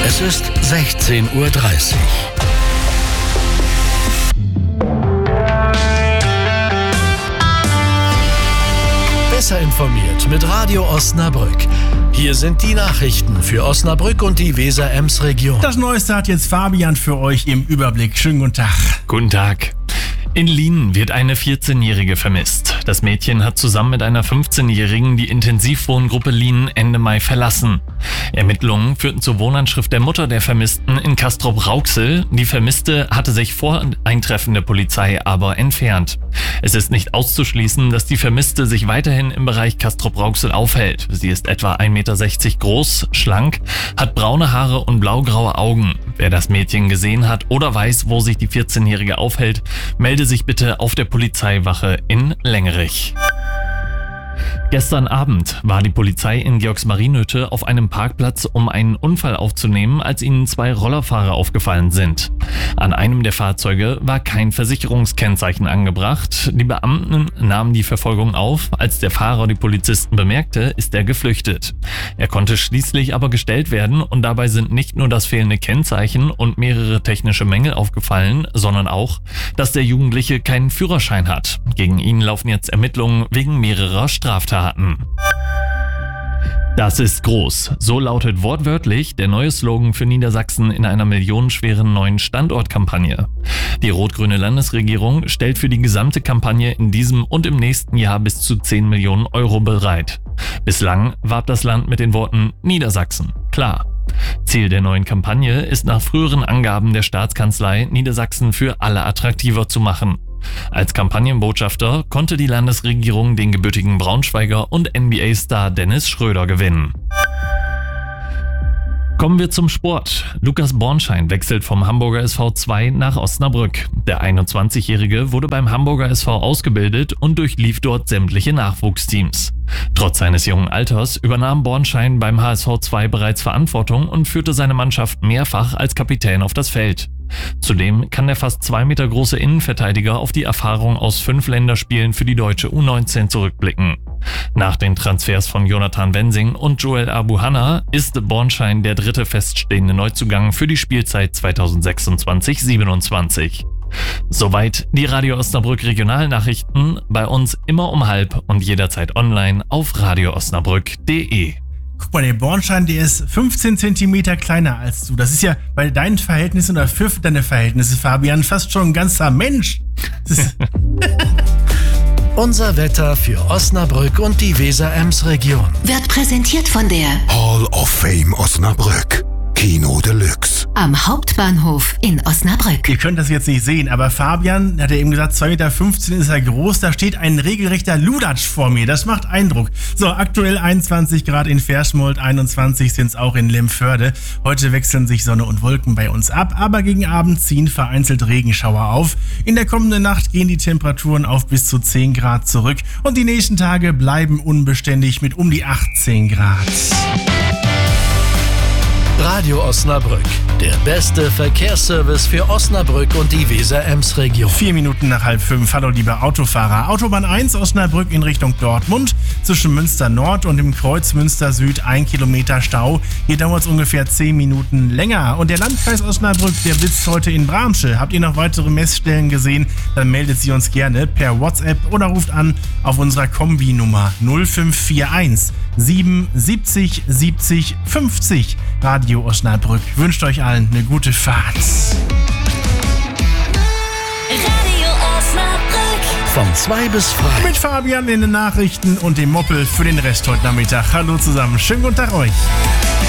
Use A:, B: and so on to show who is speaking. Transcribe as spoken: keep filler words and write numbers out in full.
A: Es ist sechzehn Uhr dreißig. Besser informiert mit Radio Osnabrück. Hier sind die Nachrichten für Osnabrück und die Weser-Ems-Region.
B: Das Neueste hat jetzt Fabian für euch im Überblick. Schönen guten Tag.
C: Guten Tag. In Lienen wird eine vierzehnjährige vermisst. Das Mädchen hat zusammen mit einer fünfzehnjährigen die Intensivwohngruppe Lienen Ende Mai verlassen. Ermittlungen führten zur Wohnanschrift der Mutter der Vermissten in Castrop-Rauxel. Die Vermisste hatte sich vor Eintreffen der Polizei aber entfernt. Es ist nicht auszuschließen, dass die Vermisste sich weiterhin im Bereich Castrop-Rauxel aufhält. Sie ist etwa ein Meter sechzig groß, schlank, hat braune Haare und blaugraue Augen. Wer das Mädchen gesehen hat oder weiß, wo sich die vierzehnjährige aufhält, melde sich bitte auf der Polizeiwache in Lengerich. Gestern Abend war die Polizei in Georgsmarienhütte auf einem Parkplatz, um einen Unfall aufzunehmen, als ihnen zwei Rollerfahrer aufgefallen sind. An einem der Fahrzeuge war kein Versicherungskennzeichen angebracht. Die Beamten nahmen die Verfolgung auf. Als der Fahrer die Polizisten bemerkte, ist er geflüchtet. Er konnte schließlich aber gestellt werden und dabei sind nicht nur das fehlende Kennzeichen und mehrere technische Mängel aufgefallen, sondern auch, dass der Jugendliche keinen Führerschein hat. Gegen ihn laufen jetzt Ermittlungen wegen mehrerer Straftaten. Das ist groß. So lautet wortwörtlich der neue Slogan für Niedersachsen in einer millionenschweren neuen Standortkampagne. Die rot-grüne Landesregierung stellt für die gesamte Kampagne in diesem und im nächsten Jahr bis zu zehn Millionen Euro bereit. Bislang warb das Land mit den Worten Niedersachsen. Klar. Ziel der neuen Kampagne ist nach früheren Angaben der Staatskanzlei, Niedersachsen für alle attraktiver zu machen. Als Kampagnenbotschafter konnte die Landesregierung den gebürtigen Braunschweiger und N B A-Star Dennis Schröder gewinnen. Kommen wir zum Sport. Lukas Bornschein wechselt vom Hamburger S V zwei nach Osnabrück. Der einundzwanzigjährige wurde beim Hamburger S V ausgebildet und durchlief dort sämtliche Nachwuchsteams. Trotz seines jungen Alters übernahm Bornschein beim H S V zwei bereits Verantwortung und führte seine Mannschaft mehrfach als Kapitän auf das Feld. Zudem kann der fast zwei Meter große Innenverteidiger auf die Erfahrung aus fünf Länderspielen für die deutsche U neunzehn zurückblicken. Nach den Transfers von Jonathan Wensing und Joel Abuhanna ist Bornschein der dritte feststehende Neuzugang für die Spielzeit zweitausendsechsundzwanzig siebenundzwanzig. Soweit die Radio Osnabrück Regionalnachrichten, bei uns immer um halb und jederzeit online auf radio osnabrück punkt de.
B: Guck mal, der Bornschein, der ist fünfzehn Zentimeter kleiner als du. Das ist ja bei deinen Verhältnissen oder für deine Verhältnisse, Fabian, fast schon ein ganzer Mensch.
A: Unser Wetter für Osnabrück und die Weser-Ems-Region
D: Wird präsentiert von der
E: Hall of Fame Osnabrück. Kino Deluxe.
D: am Hauptbahnhof in Osnabrück.
B: Ihr könnt das jetzt nicht sehen, aber Fabian hat ja eben gesagt, zwei Meter fünfzehn ist er groß. Da steht ein regelrechter Ludatsch vor mir. Das macht Eindruck. So, aktuell einundzwanzig Grad in Verschmold, einundzwanzig sind es auch in Lemförde. Heute wechseln sich Sonne und Wolken bei uns ab, aber gegen Abend ziehen vereinzelt Regenschauer auf. In der kommenden Nacht gehen die Temperaturen auf bis zu zehn Grad zurück und die nächsten Tage bleiben unbeständig mit um die achtzehn Grad.
A: Radio Osnabrück, der beste Verkehrsservice für Osnabrück und die Weser-Ems-Region.
B: Vier Minuten nach halb fünf. Hallo, liebe Autofahrer. Autobahn eins Osnabrück in Richtung Dortmund. Zwischen Münster Nord und dem Kreuz Münster Süd ein Kilometer Stau. Hier dauert es ungefähr zehn Minuten länger. Und der Landkreis Osnabrück, der blitzt heute in Bramsche. Habt ihr noch weitere Messstellen gesehen? Dann meldet sie uns gerne per WhatsApp oder ruft an auf unserer Kombi-Nummer null fünf vier eins sieben siebzig siebzig fünfzig. Radio Osnabrück wünscht euch allen eine gute Fahrt.
F: Radio Osnabrück.
A: Von zwei bis frei.
B: Mit Fabian in den Nachrichten und dem Moppel für den Rest heute Nachmittag. Hallo zusammen, schönen guten Tag euch.